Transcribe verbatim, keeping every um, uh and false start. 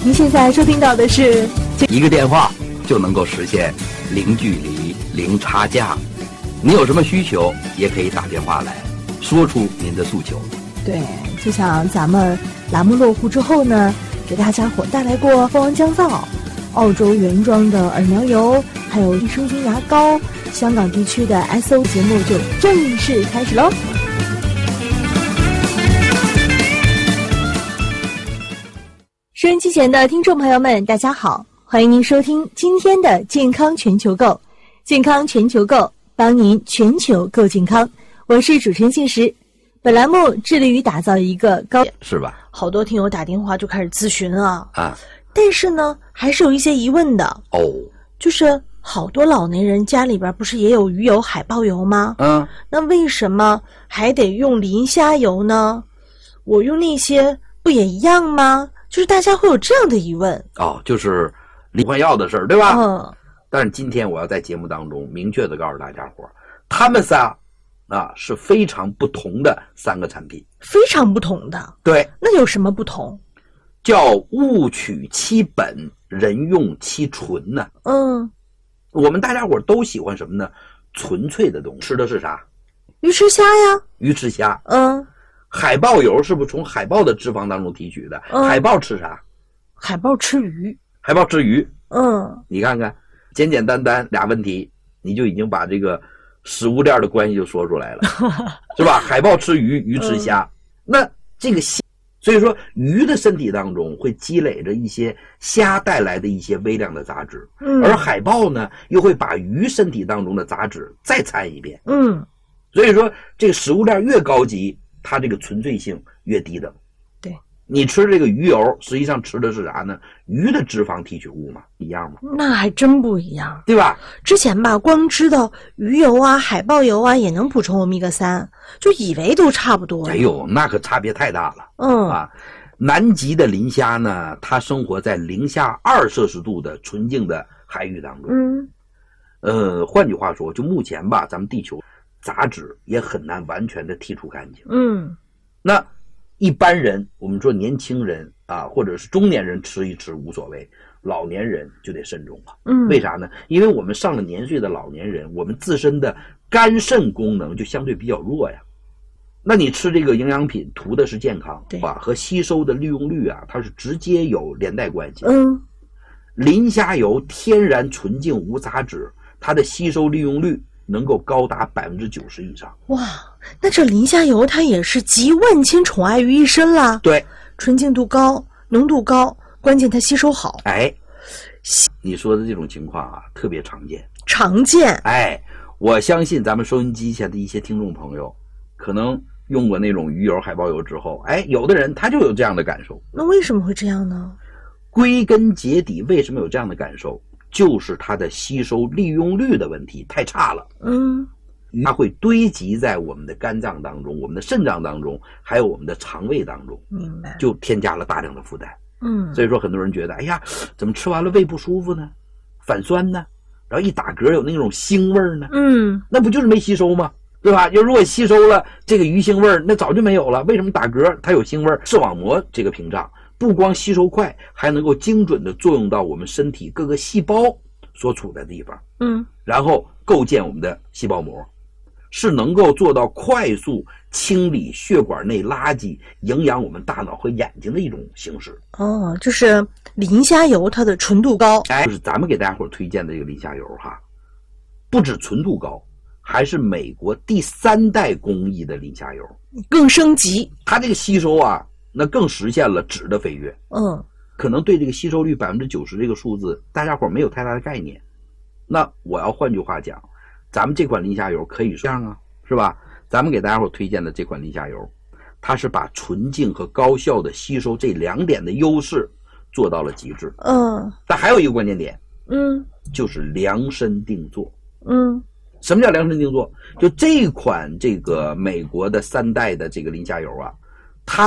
您现在收听到的是一个电话就能够实现零距离、零差价。你有什么需求，也可以打电话来，说出您的诉求。 对，就像咱们栏目落户之后呢，给大家伙带来过蜂王降噪、澳洲原装的耳苗油，还有益生菌牙膏。香港地区的 S O 节目就正式开始喽！收音机前的听众朋友们，大家好，欢迎您收听今天的健康全球购，健康全球购，帮您全球购健康。我是主持人信实，本栏目致力于打造一个高， 是吧？ 好多听友打电话就开始咨询啊， 啊， 但是呢，还是有一些疑问的哦， 就是好多老年人家里边不是也有鱼油、海豹油吗？ 嗯， 那为什么还得用磷虾油呢？我用那些不也一样吗？就是大家会有这样的疑问。 哦，就是罹患药的事儿，对吧？ 嗯。 但是今天我要在节目当中明确的告诉大家伙，他们仨啊是非常不同的三个产品， 非常不同的。 对， 那有什么不同？ 叫物取其本，人用其纯呢。 嗯， 我们大家伙都喜欢什么呢？纯粹的东西。吃的是啥？ 鱼吃虾呀。 鱼吃虾。 嗯。 海豹油是不是从海豹的脂肪当中提取的？ 嗯。 海豹吃啥？ 海豹吃鱼。 海豹吃鱼。 嗯。 你看看，简简单单俩问题，你就已经把这个食物链的关系就说出来了，是吧？海豹吃鱼，鱼吃虾。嗯、那这个虾，所以说鱼的身体当中会积累着一些虾带来的一些微量的杂质， 嗯， 而海豹呢又会把鱼身体当中的杂质再掺一遍， 嗯， 所以说这个食物链越高级，它这个纯粹性越低等。 对， 你吃这个鱼油，实际上吃的是啥呢？鱼的脂肪提取物嘛，一样吗？ 那还真不一样， 对吧？ 之前吧，光知道鱼油啊、海豹油啊也能补充欧米伽三，就以为都差不多。 哎呦，那可差别太大了。 嗯啊，南极的磷虾呢，它生活在零下二摄氏度的纯净的海域当中。 嗯， 呃，换句话说，就目前吧，咱们地球杂质也很难完全的剔除干净。 嗯， 那一般人，我们说年轻人啊，或者是中年人吃一吃无所谓，老年人就得慎重了。 嗯， 为啥呢？因为我们上了年岁的老年人，我们自身的肝肾功能就相对比较弱呀。那你吃这个营养品，图的是健康， 对吧？和吸收的利用率啊，它是直接有连带关系。 嗯， 磷虾油天然纯净无杂质，它的吸收利用率能够高达百分之九十以上。 哇，那这磷虾油它也是集万千宠爱于一身啦。 对， 纯净度高，浓度高，关键它吸收好。 哎，你说的这种情况啊，特别常见。 常见。 哎，我相信咱们收音机前的一些听众朋友，可能用过那种鱼油、海豹油之后，哎，有的人他就有这样的感受。 那为什么会这样呢？ 归根结底，为什么有这样的感受？就是它的吸收利用率的问题太差了。 嗯， 它会堆积在我们的肝脏当中、我们的肾脏当中，还有我们的肠胃当中， 明白？ 就添加了大量的负担。 嗯， 所以说很多人觉得，哎呀，怎么吃完了胃不舒服呢？反酸呢？然后一打嗝有那种腥味儿呢？ 嗯， 那不就是没吸收吗？对吧？就如果吸收了这个鱼腥味儿，那早就没有了。为什么打嗝它有腥味儿？视网膜这个屏障不光吸收快，还能够精准的作用到我们身体各个细胞所处的地方， 嗯， 然后构建我们的细胞膜，是能够做到快速清理血管内垃圾，营养我们大脑和眼睛的一种形式。 哦，就是磷虾油它的纯度高。 哎，就是咱们给大家伙推荐的这个磷虾油哈，不止纯度高，还是美国第三代工艺的磷虾油， 更升级。 它这个吸收啊，那更实现了质的飞跃。 嗯， 可能对这个吸收率百分之九十这个数字，大家伙没有太大的概念。那我要换句话讲，咱们这款磷虾油可以这样啊，是吧？咱们给大家伙推荐的这款磷虾油，它是把纯净和高效的吸收这两点的优势做到了极致。 嗯， 但还有一个关键点， 嗯， 就是量身定做。 嗯， 什么叫量身定做？就这款这个美国的三代的这个磷虾油啊，